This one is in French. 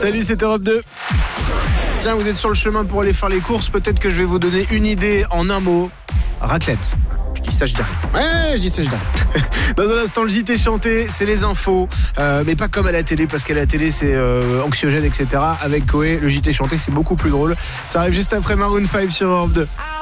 Salut, c'est Europe 2. Tiens, vous êtes sur le chemin pour aller faire les courses. Peut-être que je vais vous donner une idée en un mot. Raclette. Je dis ça, je dis rien. Ouais, je dis ça, je dis rien. Dans un instant, le JT chanté, c'est les infos. Mais pas comme à la télé, parce qu'à la télé, c'est anxiogène, etc. Avec Koé, le JT chanté, c'est beaucoup plus drôle. Ça arrive juste après Maroon 5 sur Europe 2.